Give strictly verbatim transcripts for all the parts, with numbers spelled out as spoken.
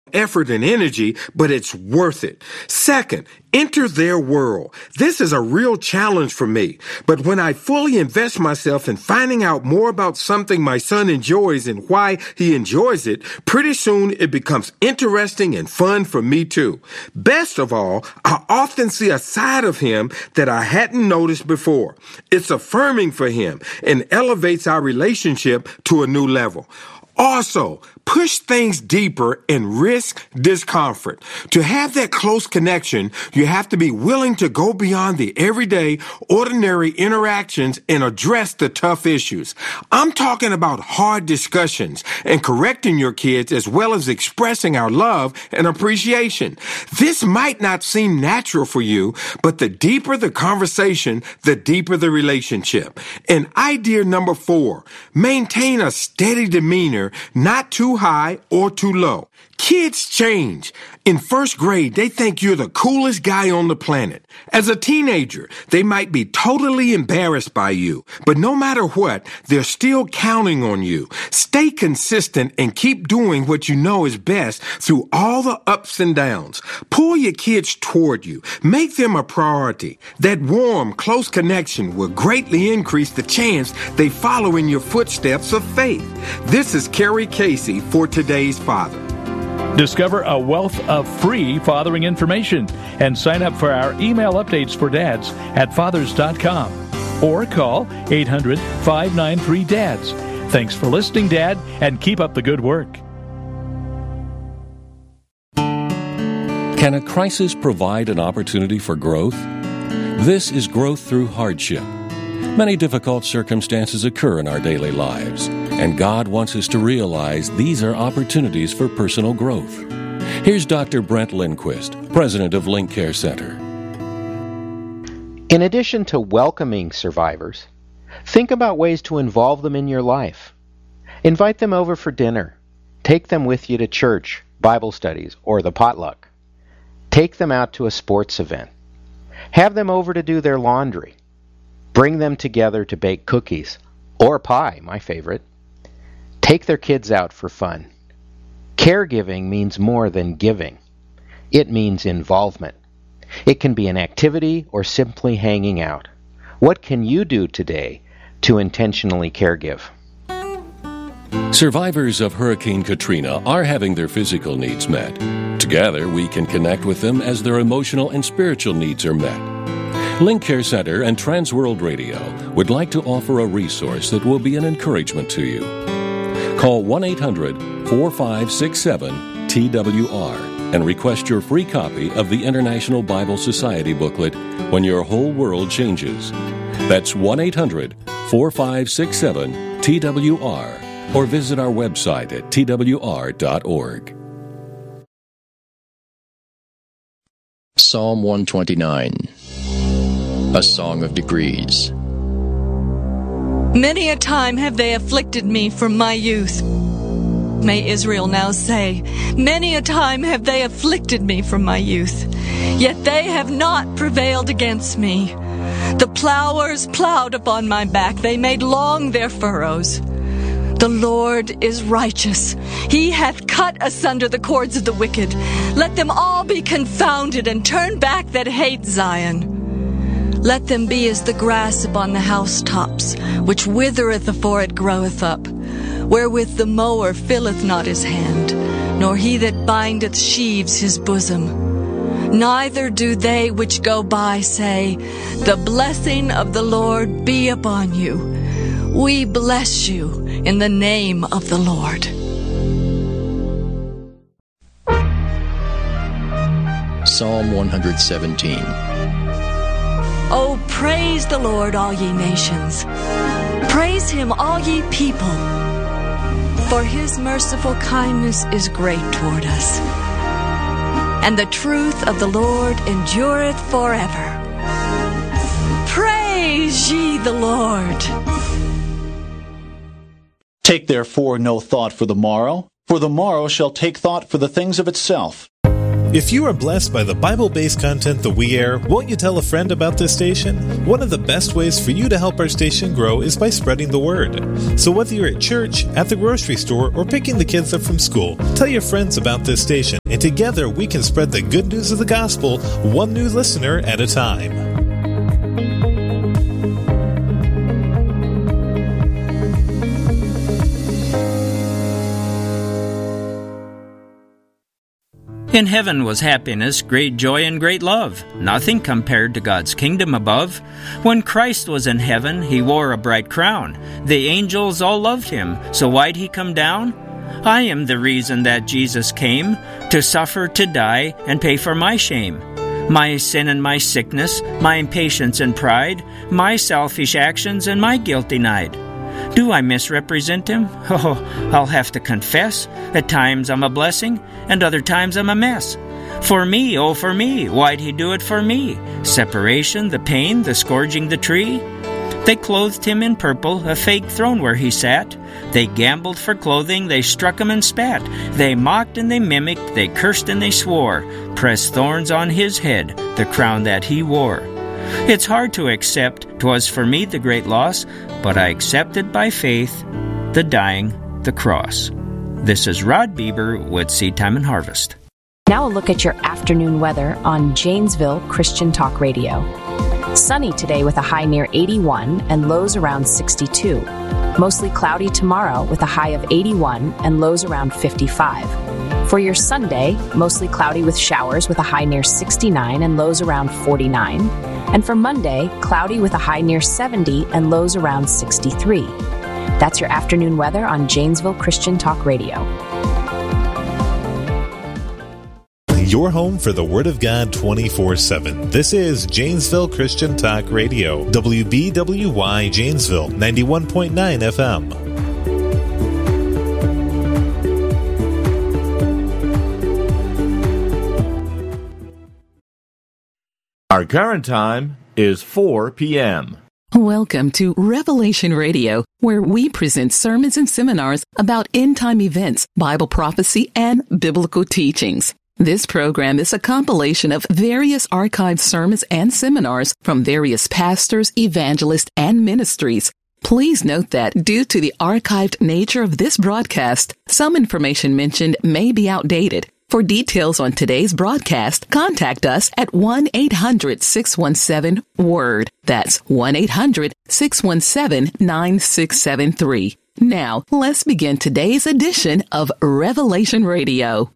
effort and energy, but it's worth it. Second, enter their world. This is a real challenge for me, but when I fully invest myself in finding out more about something my son enjoys and why he enjoys it, pretty soon it becomes interesting and fun for me too. Best of all, I often see a side of him that I hadn't noticed before. It's affirming for him and elevates our relationship to a new level. Also, push things deeper and risk discomfort. To have that close connection, you have to be willing to go beyond the everyday, ordinary interactions and address the tough issues. I'm talking about hard discussions and correcting your kids as well as expressing our love and appreciation. This might not seem natural for you, but the deeper the conversation, the deeper the relationship. And idea number four, maintain a steady demeanor, not too high or too low. Kids change. In first grade, they think you're the coolest guy on the planet. As a teenager, they might be totally embarrassed by you, but no matter what, they're still counting on you. Stay consistent and keep doing what you know is best through all the ups and downs. Pull your kids toward you. Make them a priority. That warm, close connection will greatly increase the chance they follow in your footsteps of faith. This is Kerry Casey for Today's Father. Discover a wealth of free fathering information and sign up for our email updates for dads at fathers dot com or call eight hundred, five nine three, D A D S. Thanks for listening, Dad, and keep up the good work. Can a crisis provide an opportunity for growth? This is growth through hardship. Many difficult circumstances occur in our daily lives, and God wants us to realize these are opportunities for personal growth. Here's Doctor Brent Lindquist, president of Link Care Center. In addition to welcoming survivors, think about ways to involve them in your life. Invite them over for dinner. Take them with you to church, Bible studies, or the potluck. Take them out to a sports event. Have them over to do their laundry. Bring them together to bake cookies, or pie, my favorite. Take their kids out for fun. Caregiving means more than giving. It means involvement. It can be an activity or simply hanging out. What can you do today to intentionally caregive? Survivors of Hurricane Katrina are having their physical needs met. Together, we can connect with them as their emotional and spiritual needs are met. Link Care Center and Trans World Radio would like to offer a resource that will be an encouragement to you. Call one eight hundred, four five six seven, T W R and request your free copy of the International Bible Society booklet, When Your Whole World Changes. That's one eight hundred, four five six seven, T W R or visit our website at T W R dot org. Psalm one twenty-nine, a song of degrees. Many a time have they afflicted me from my youth. May Israel now say, many a time have they afflicted me from my youth, yet they have not prevailed against me. The plowers plowed upon my back, they made long their furrows. The Lord is righteous. He hath cut asunder the cords of the wicked. Let them all be confounded and turn back that hate Zion. Let them be as the grass upon the housetops, which withereth afore it groweth up, wherewith the mower filleth not his hand, nor he that bindeth sheaves his bosom. Neither do they which go by say, the blessing of the Lord be upon you. We bless you in the name of the Lord. Psalm one seventeen. Oh, praise the Lord, all ye nations. Praise him, all ye people. For his merciful kindness is great toward us, and the truth of the Lord endureth forever. Praise ye the Lord. Take therefore no thought for the morrow, for the morrow shall take thought for the things of itself. If you are blessed by the Bible-based content that we air, won't you tell a friend about this station? One of the best ways for you to help our station grow is by spreading the word. So whether you're at church, at the grocery store, or picking the kids up from school, tell your friends about this station, and together we can spread the good news of the gospel, one new listener at a time. In heaven was happiness, great joy, and great love, nothing compared to God's kingdom above. When Christ was in heaven, he wore a bright crown. The angels all loved him, so why'd he come down? I am the reason that Jesus came, to suffer, to die, and pay for my shame. My sin and my sickness, my impatience and pride, my selfish actions and my guilt denied. Do I misrepresent him? Oh, I'll have to confess. At times I'm a blessing, and other times I'm a mess. For me, oh for me, why'd he do it for me? Separation, the pain, the scourging the tree. They clothed him in purple, a fake throne where he sat. They gambled for clothing, they struck him and spat. They mocked and they mimicked, they cursed and they swore. Pressed thorns on his head, the crown that he wore. It's hard to accept, 'twas for me the great loss, but I accepted by faith the dying, the cross. This is Rod Bieber with Seed Time and Harvest. Now a look at your afternoon weather on Janesville Christian Talk Radio. Sunny today with a high near eighty-one and lows around sixty-two. Mostly cloudy tomorrow with a high of eighty-one and lows around fifty-five. For your Sunday, mostly cloudy with showers with a high near sixty-nine and lows around forty-nine. And for Monday, cloudy with a high near seventy and lows around sixty-three. That's your afternoon weather on Janesville Christian Talk Radio. Your home for the Word of God twenty-four seven. This is Janesville Christian Talk Radio. W B W Y Janesville, ninety-one point nine F M. Our current time is four p.m. Welcome to Revelation Radio, where we present sermons and seminars about end-time events, Bible prophecy, and biblical teachings. This program is a compilation of various archived sermons and seminars from various pastors, evangelists, and ministries. Please note that due to the archived nature of this broadcast, some information mentioned may be outdated. For details on today's broadcast, contact us at one eight hundred six one seven WORD. That's one eight hundred six one seven nine six seven three. Now, let's begin today's edition of Revelation Radio.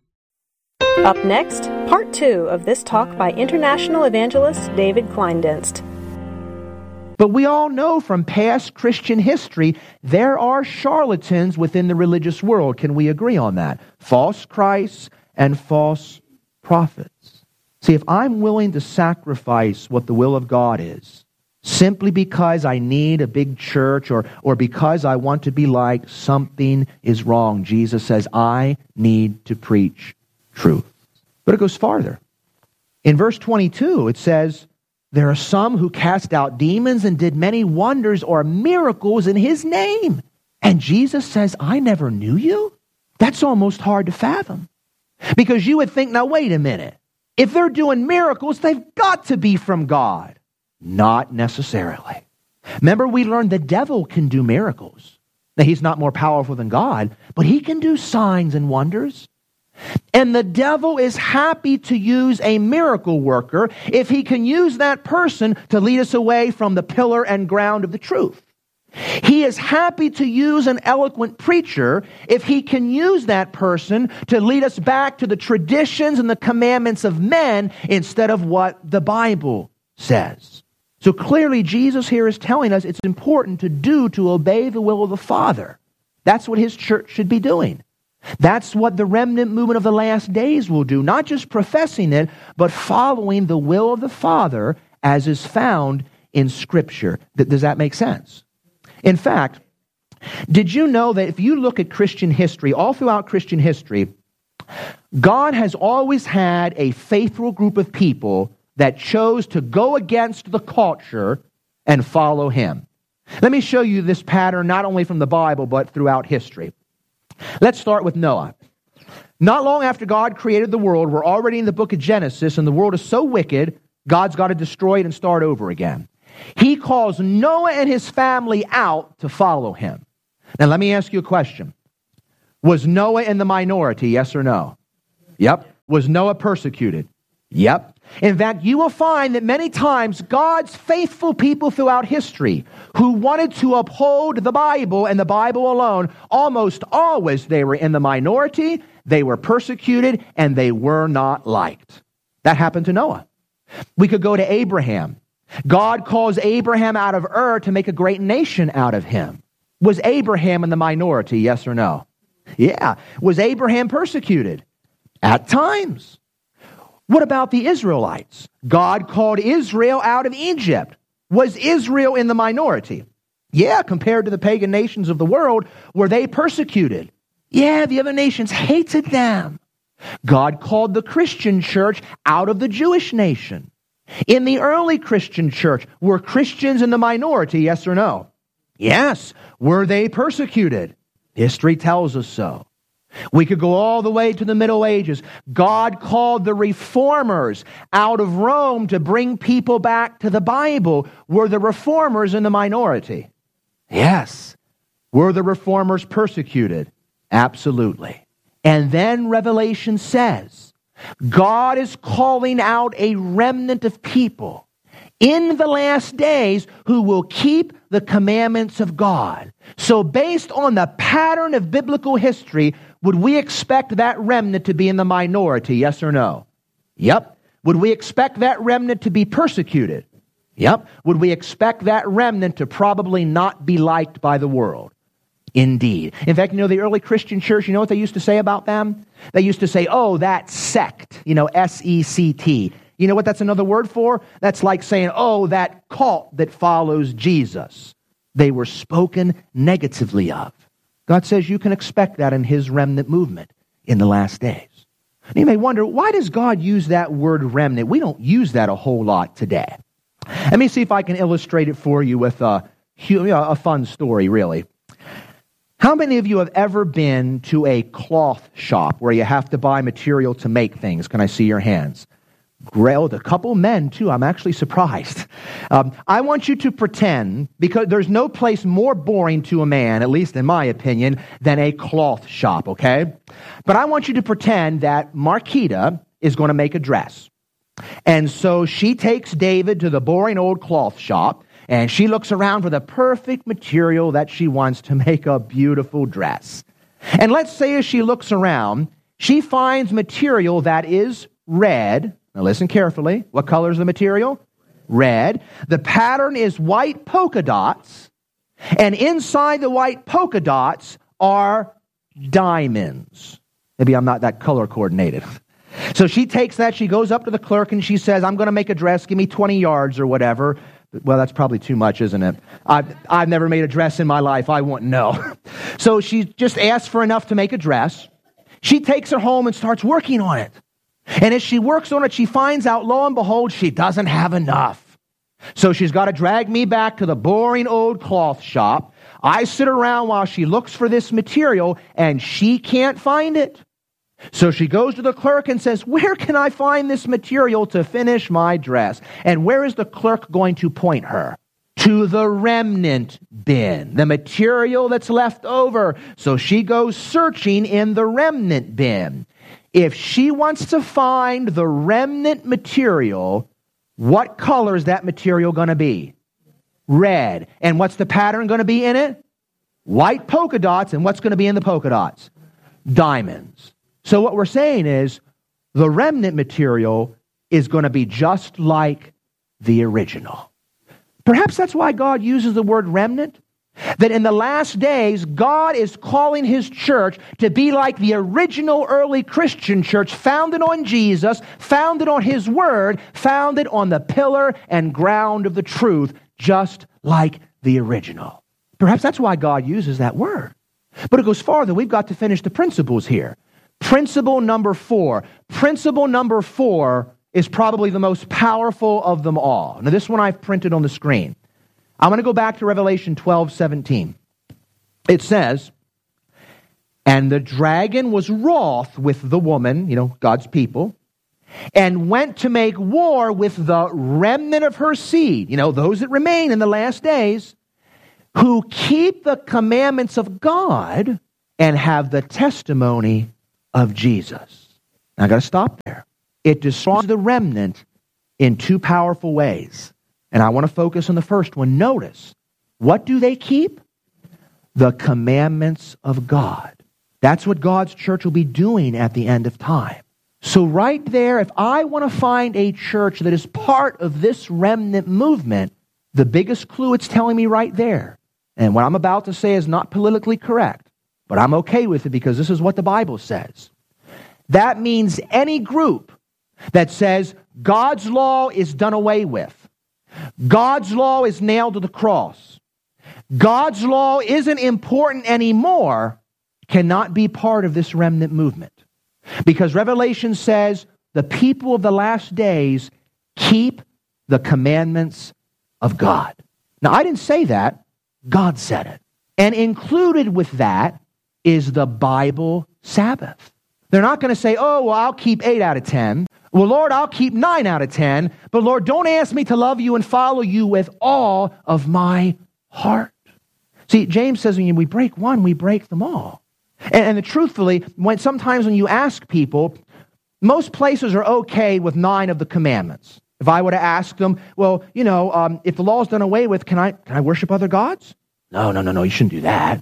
Up next, part two of this talk by international evangelist David Kleindienst. But we all know from past Christian history, there are charlatans within the religious world. Can we agree on that? False Christs and false prophets. See, if I'm willing to sacrifice what the will of God is, simply because I need a big church or, or because I want to be like, something is wrong. Jesus says, I need to preach truth. But it goes farther. In verse twenty-two, it says, there are some who cast out demons and did many wonders or miracles in his name. And Jesus says, I never knew you? That's almost hard to fathom. Because you would think, now wait a minute. If they're doing miracles, they've got to be from God. Not necessarily. Remember, we learned the devil can do miracles. Now, he's not more powerful than God, but he can do signs and wonders. And the devil is happy to use a miracle worker if he can use that person to lead us away from the pillar and ground of the truth. He is happy to use an eloquent preacher if he can use that person to lead us back to the traditions and the commandments of men instead of what the Bible says. So clearly Jesus here is telling us it's important to do to obey the will of the Father. That's what his church should be doing. That's what the remnant movement of the last days will do, not just professing it, but following the will of the Father as is found in Scripture. Does that make sense? In fact, did you know that if you look at Christian history, all throughout Christian history, God has always had a faithful group of people that chose to go against the culture and follow him. Let me show you this pattern not only from the Bible, but throughout history. Let's start with Noah. Not long after God created the world, we're already in the book of Genesis, and the world is so wicked, God's got to destroy it and start over again. He calls Noah and his family out to follow him. Now, let me ask you a question. Was Noah in the minority, yes or no? Yep. Was Noah persecuted? Yep. In fact, you will find that many times God's faithful people throughout history who wanted to uphold the Bible and the Bible alone, almost always they were in the minority, they were persecuted, and they were not liked. That happened to Noah. We could go to Abraham. God calls Abraham out of Ur to make a great nation out of him. Was Abraham in the minority, yes or no? Yeah. Was Abraham persecuted? At times. What about the Israelites? God called Israel out of Egypt. Was Israel in the minority? Yeah, compared to the pagan nations of the world, were they persecuted? Yeah, the other nations hated them. God called the Christian church out of the Jewish nation. In the early Christian church, were Christians in the minority, yes or no? Yes. Were they persecuted? History tells us so. We could go all the way to the Middle Ages. God called the reformers out of Rome to bring people back to the Bible. Were the reformers in the minority? Yes. Were the reformers persecuted? Absolutely. And then Revelation says, God is calling out a remnant of people in the last days who will keep the commandments of God. So based on the pattern of biblical history, would we expect that remnant to be in the minority, yes or no? Yep. Would we expect that remnant to be persecuted? Yep. Would we expect that remnant to probably not be liked by the world? Indeed. In fact, you know, the early Christian church, you know what they used to say about them? They used to say, oh, that sect, you know, S E C T. You know what that's another word for? That's like saying, oh, that cult that follows Jesus. They were spoken negatively of. God says you can expect that in his remnant movement in the last days. And you may wonder, why does God use that word remnant? We don't use that a whole lot today. Let me see if I can illustrate it for you with a, a fun story, really. How many of you have ever been to a cloth shop where you have to buy material to make things? Can I see your hands? Great, a couple men too. I'm actually surprised. Um, I want you to pretend, because there's no place more boring to a man, at least in my opinion, than a cloth shop, okay? But I want you to pretend that Marquita is going to make a dress. And so she takes David to the boring old cloth shop, and she looks around for the perfect material that she wants to make a beautiful dress. And let's say as she looks around, she finds material that is red. Now listen carefully. What color is the material? Red. The pattern is white polka dots. And inside the white polka dots are diamonds. Maybe I'm not that color coordinated. So she takes that, she goes up to the clerk and she says, I'm going to make a dress, give me twenty yards or whatever. Well, that's probably too much, isn't it? I've, I've never made a dress in my life. I wouldn't know. So she just asks for enough to make a dress. She takes her home and starts working on it. And as she works on it, she finds out, lo and behold, she doesn't have enough. So she's got to drag me back to the boring old cloth shop. I sit around while she looks for this material, and she can't find it. So she goes to the clerk and says, where can I find this material to finish my dress? And where is the clerk going to point her? To the remnant bin, the material that's left over. So she goes searching in the remnant bin. If she wants to find the remnant material, what color is that material going to be? Red. And what's the pattern going to be in it? White polka dots. And what's going to be in the polka dots? Diamonds. So what we're saying is the remnant material is going to be just like the original. Perhaps that's why God uses the word remnant. That in the last days, God is calling his church to be like the original early Christian church, founded on Jesus, founded on his word, founded on the pillar and ground of the truth, just like the original. Perhaps that's why God uses that word. But it goes farther. We've got to finish the principles here. Principle number four. Principle number four is probably the most powerful of them all. Now, this one I've printed on the screen. I'm going to go back to Revelation twelve seventeen. It says, And the dragon was wroth with the woman, you know, God's people, and went to make war with the remnant of her seed, you know, those that remain in the last days, who keep the commandments of God and have the testimony of Jesus. Now, I got to stop there. It destroys the remnant in two powerful ways. And I want to focus on the first one. Notice, what do they keep? The commandments of God. That's what God's church will be doing at the end of time. So right there, if I want to find a church that is part of this remnant movement, the biggest clue it's telling me right there, and what I'm about to say is not politically correct, but I'm okay with it because this is what the Bible says. That means any group that says God's law is done away with, God's law is nailed to the cross, God's law isn't important anymore, cannot be part of this remnant movement. Because Revelation says the people of the last days keep the commandments of God. Now, I didn't say that. God said it. And included with that is the Bible Sabbath. They're not going to say, oh, well, I'll keep eight out of ten. Well, Lord, I'll keep nine out of ten. But Lord, don't ask me to love you and follow you with all of my heart. See, James says when we break one, we break them all. And, and truthfully, when sometimes when you ask people, most places are okay with nine of the commandments. If I were to ask them, well, you know, um, if the law is done away with, can I can I worship other gods? No, no, no, no, you shouldn't do that.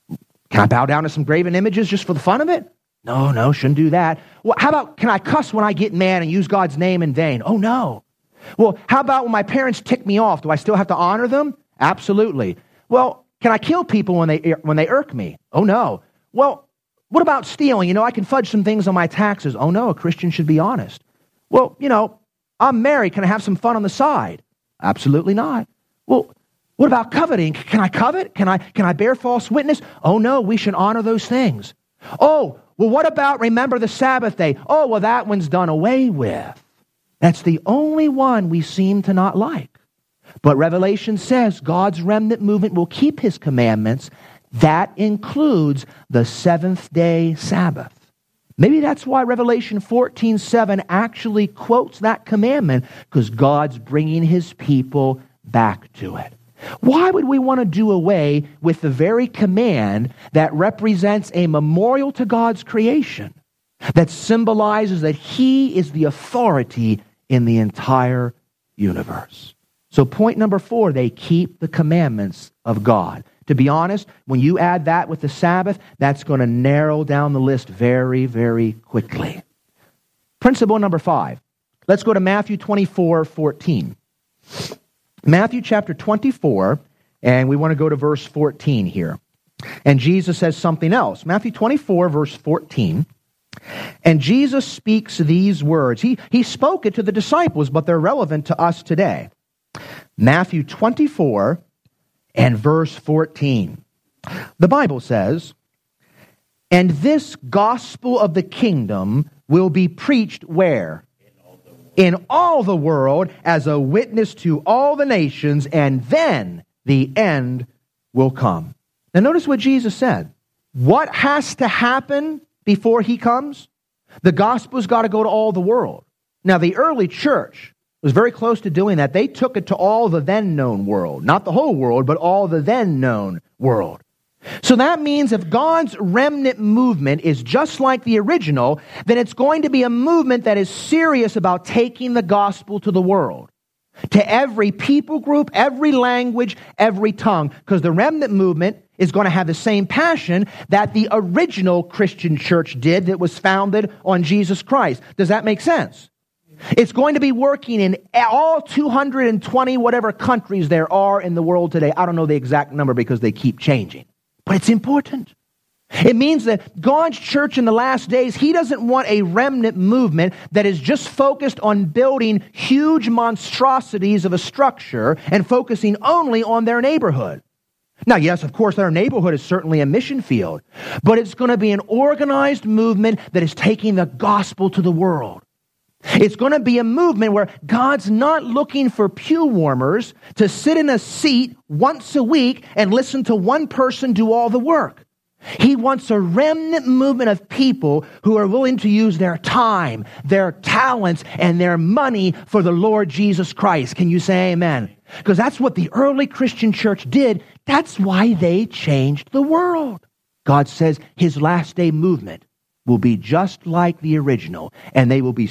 Can I bow down to some graven images just for the fun of it? No, no, shouldn't do that. Well, how about, can I cuss when I get mad and use God's name in vain? Oh, no. Well, how about when my parents tick me off? Do I still have to honor them? Absolutely. Well, can I kill people when they when they irk me? Oh, no. Well, what about stealing? You know, I can fudge some things on my taxes. Oh, no, a Christian should be honest. Well, you know, I'm married. Can I have some fun on the side? Absolutely not. Well, what about coveting? Can I covet? Can I can I bear false witness? Oh, no, we should honor those things. Oh, well, what about remember the Sabbath day? Oh, well, that one's done away with. That's the only one we seem to not like. But Revelation says God's remnant movement will keep his commandments. That includes the seventh day Sabbath. Maybe that's why Revelation fourteen seven actually quotes that commandment, because God's bringing his people back to it. Why would we want to do away with the very command that represents a memorial to God's creation, that symbolizes that he is the authority in the entire universe? So point number four, they keep the commandments of God. To be honest, when you add that with the Sabbath, that's going to narrow down the list very, very quickly. Principle number five. Let's go to Matthew twenty-four fourteen. Matthew chapter twenty-four, and we want to go to verse fourteen here. And Jesus says something else. Matthew twenty-four, verse fourteen. And Jesus speaks these words. He, he spoke it to the disciples, but they're relevant to us today. Matthew twenty-four and verse fourteen. The Bible says, and this gospel of the kingdom will be preached where? In all the world as a witness to all the nations, and then the end will come. Now notice what Jesus said. What has to happen before he comes? The gospel's got to go to all the world. Now the early church was very close to doing that. They took it to all the then known world. Not the whole world, but all the then known world. So that means if God's remnant movement is just like the original, then it's going to be a movement that is serious about taking the gospel to the world. To every people group, every language, every tongue. Because the remnant movement is going to have the same passion that the original Christian church did that was founded on Jesus Christ. Does that make sense? It's going to be working in all two hundred twenty whatever countries there are in the world today. I don't know the exact number because they keep changing. But it's important. It means that God's church in the last days, he doesn't want a remnant movement that is just focused on building huge monstrosities of a structure and focusing only on their neighborhood. Now, yes, of course, their neighborhood is certainly a mission field, but it's going to be an organized movement that is taking the gospel to the world. It's going to be a movement where God's not looking for pew warmers to sit in a seat once a week and listen to one person do all the work. He wants a remnant movement of people who are willing to use their time, their talents, and their money for the Lord Jesus Christ. Can you say amen? Because that's what the early Christian church did. That's why they changed the world. God says his last day movement will be just like the original, and they will be